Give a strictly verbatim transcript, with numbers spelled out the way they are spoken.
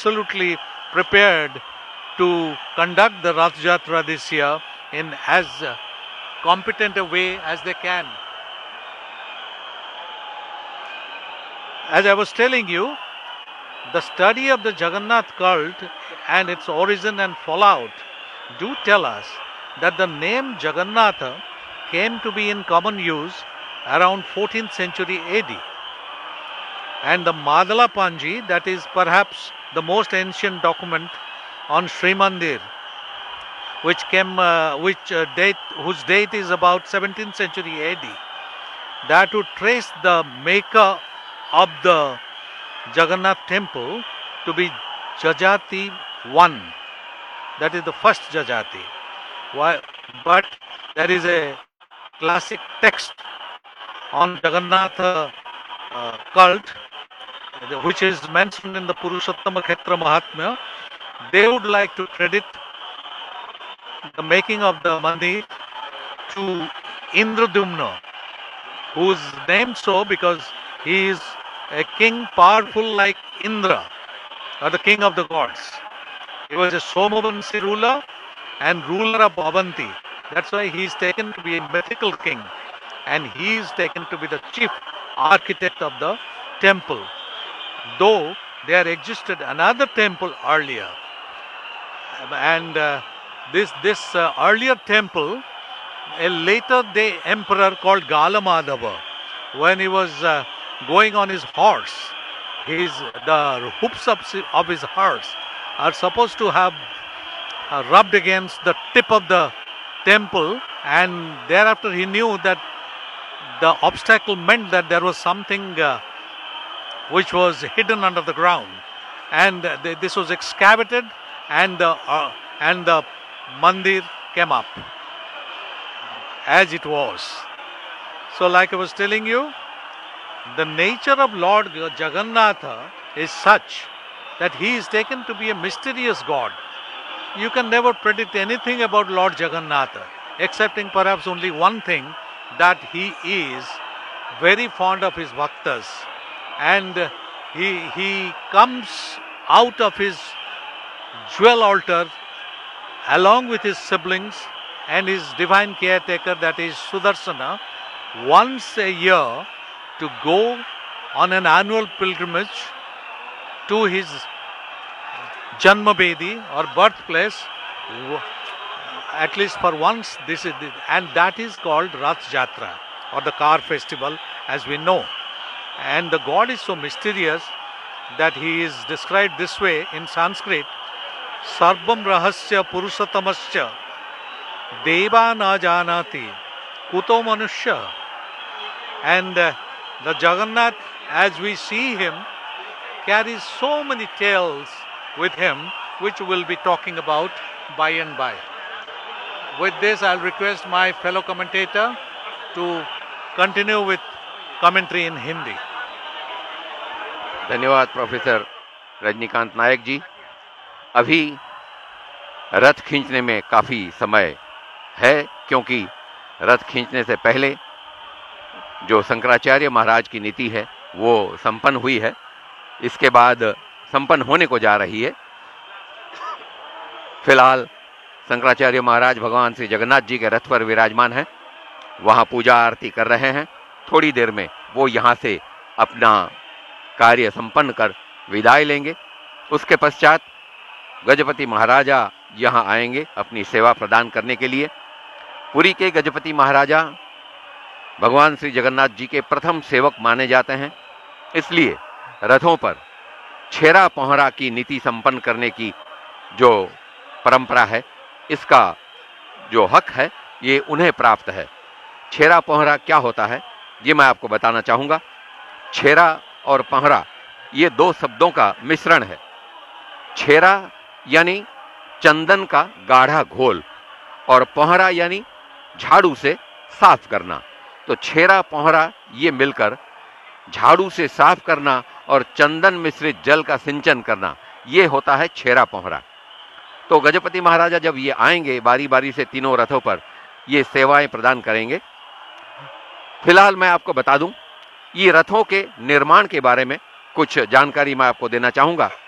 absolutely prepared to conduct the Rath Yatra this year in as uh, competent a way as they can. As I was telling you, the study of the Jagannath cult and its origin and fallout do tell us that the name Jagannatha came to be in common use around fourteenth century A D. And the Madala Panji, that is perhaps the most ancient document on Sri Mandir, which came, uh, which uh, date, whose date is about seventeenth century A D, that would trace the maker of the Jagannath temple to be Jajati one. That is the first Jajati. Why? But there is a classic text on Jagannath uh, uh, cult, which is mentioned in the Purushottama Khetra Mahatmya. They would like to credit the making of the mandir to Indradumna, who is named so because he is a king powerful like Indra, or the king of the gods. He was a Somavansi ruler and ruler of Avanti. That's why he is taken to be a mythical king, and he is taken to be the chief architect of the temple. Though there existed another temple earlier, and uh, this this uh, earlier temple, a later day emperor called Galamadhava, when he was uh, going on his horse, his the hooves of, of his horse are supposed to have uh, rubbed against the tip of the temple, and thereafter he knew that the obstacle meant that there was something uh, which was hidden under the ground, and uh, th this was excavated, and the uh, and the mandir came up as it was. So, like I was telling you, the nature of Lord Jagannatha is such that he is taken to be a mysterious God. You can never predict anything about Lord Jagannatha, excepting perhaps only one thing, that he is very fond of his bhaktas, and he, he comes out of his jewel altar along with his siblings and his divine caretaker, that is Sudarsana, once a year to go on an annual pilgrimage to his Janmabedi or birthplace, at least for once. This is the, and that is called Rath Yatra, or the car festival as we know. And the God is so mysterious that he is described this way in Sanskrit: Sarvam Rahasya Purushottamasya Deva na janati kuto manushya. And uh, the Jagannath, as we see him, carries so many tales with him, which we'll be talking about by and by. With this, I'll request my fellow commentator to continue with commentary in Hindi. धन्यवाद professor Rajinikanth नायक जी। अभी रथ खींचने में काफ़ी समय है, क्योंकि रथ खींचने से पहले जो शंकराचार्य महाराज की नीति है वो संपन्न हुई है, इसके बाद संपन्न होने को जा रही है। फिलहाल शंकराचार्य महाराज भगवान श्री जगन्नाथ जी के रथ पर विराजमान हैं, वहाँ पूजा आरती कर रहे हैं। थोड़ी देर में वो यहाँ से अपना कार्य संपन्न कर विदाई लेंगे। उसके पश्चात गजपति महाराजा यहाँ आएंगे अपनी सेवा प्रदान करने के लिए। पुरी के गजपति महाराजा भगवान श्री जगन्नाथ जी के प्रथम सेवक माने जाते हैं, इसलिए रथों पर छेरा पहरा की नीति संपन्न करने की जो परंपरा है, इसका जो हक है ये उन्हें प्राप्त है। छेरा पहरा क्या होता है ये मैं आपको बताना चाहूँगा। छेरा और पहरा ये दो शब्दों का मिश्रण है। छेरा यानी चंदन का गाढ़ा घोल, और पहरा यानी झाड़ू से साफ करना। तो छेरा पहरा ये मिलकर झाड़ू से साफ करना और चंदन मिश्रित जल का सिंचन करना, ये होता है छेरा पहरा। तो गजपति महाराजा जब ये आएंगे बारी बारी से तीनों रथों पर ये सेवाएं प्रदान करेंगे। फिलहाल मैं आपको बता दूं, ये रथों के निर्माण के बारे में कुछ जानकारी मैं आपको देना चाहूँगा।